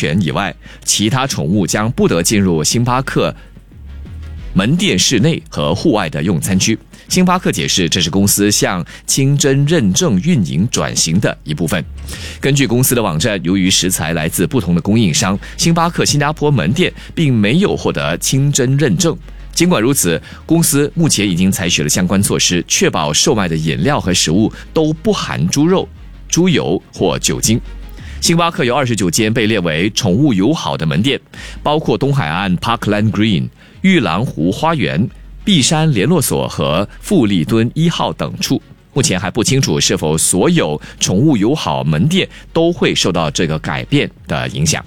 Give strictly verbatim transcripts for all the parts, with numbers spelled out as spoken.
犬以外，其他宠物将不得进入星巴克门店室内和户外的用餐区。星巴克解释，这是公司向清真认证运营转型的一部分。根据公司的网站，由于食材来自不同的供应商，星巴克新加坡门店并没有获得清真认证。尽管如此，公司目前已经采取了相关措施，确保售卖的饮料和食物都不含猪肉、猪油或酒精。星巴克有二十九间被列为宠物友好的门店，包括东海岸 Parkland Green、玉兰湖花园、碧山联络所和富利敦一号等处。目前还不清楚是否所有宠物友好门店都会受到这个改变的影响。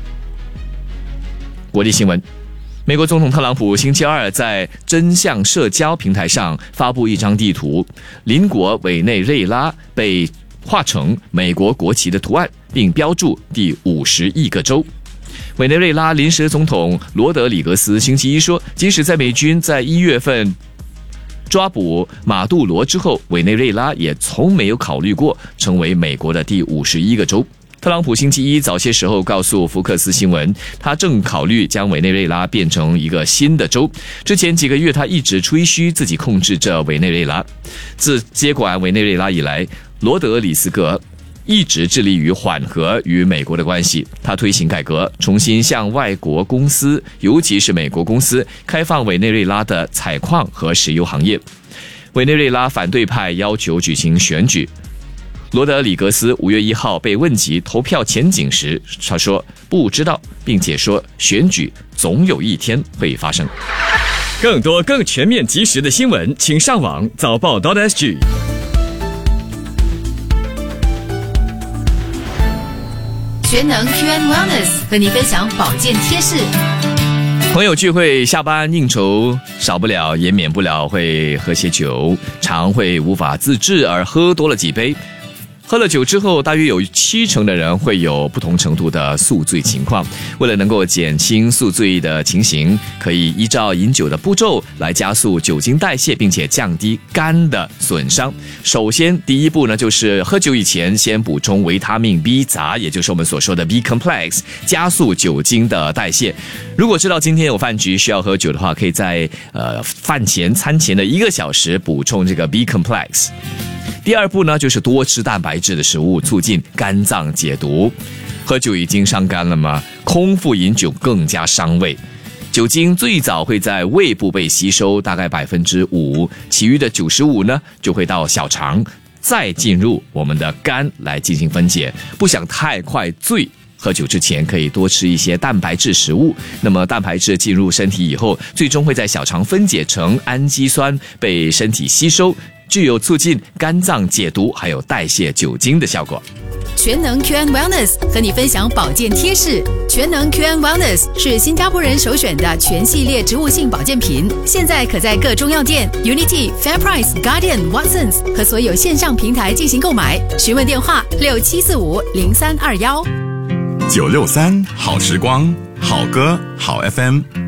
国际新闻，美国总统特朗普星期二在真相社交平台上发布一张地图，邻国委内瑞拉被画成美国国旗的图案，并标注第五十亿个州。委内瑞拉临时总统罗德里格斯星期一说，即使在美军在一月份抓捕马杜罗之后，委内瑞拉也从没有考虑过成为美国的第五十一个州。特朗普星期一早些时候告诉福克斯新闻，他正考虑将委内瑞拉变成一个新的州。之前几个月他一直吹嘘自己控制着委内瑞拉。自接管委内瑞拉以来，罗德里斯格一直致力于缓和与美国的关系。他推行改革，重新向外国公司，尤其是美国公司开放委内瑞拉的采矿和石油行业。委内瑞拉反对派要求举行选举。罗德里格斯五月一号被问及投票前景时，他说不知道，并且说选举总有一天会发生。 更多更全面及时的新闻，请上网早报 .sg。 全能 Q and Wellness 和你分享保健贴士。 朋友聚会、下班应酬，少不了也免不了会喝些酒，常会无法自制而喝多了几杯。喝了酒之后，大约有七成的人会有不同程度的宿醉情况。为了能够减轻宿醉的情形，可以依照饮酒的步骤来加速酒精代谢，并且降低肝的损伤。首先，第一步呢，就是喝酒以前先补充维他命 B 杂，也就是我们所说的 B complex， 加速酒精的代谢。如果知道今天有饭局需要喝酒的话，可以在呃饭前、餐前的一个小时补充这个 B complex。第二步呢，就是多吃蛋白质的食物，促进肝脏解毒。喝酒已经伤肝了吗？空腹饮酒更加伤胃。酒精最早会在胃部被吸收，大概百分之五，其余的九十五呢，就会到小肠，再进入我们的肝来进行分解。不想太快醉，喝酒之前可以多吃一些蛋白质食物。那么蛋白质进入身体以后，最终会在小肠分解成氨基酸，被身体吸收，具有促进肝脏解毒还有代谢酒精的效果。 全能 Q and Wellness 和你分享保健贴士。全能 Q and Wellness 是新加坡人首选的全系列植物性保健品，现在可在各中药店、Unity、FairPrice、Guardian、Watsons 和所有线上平台进行购买。询问电话六七四五零三二幺。 九六三好时光，好歌好 F M。